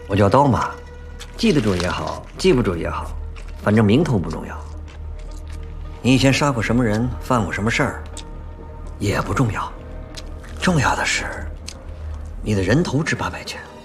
我叫刀马，记得住也好，记不住也好，反正名头不重要。你以前杀过什么人，犯过什么事儿，也不重要，重要的是你的人头值800钱。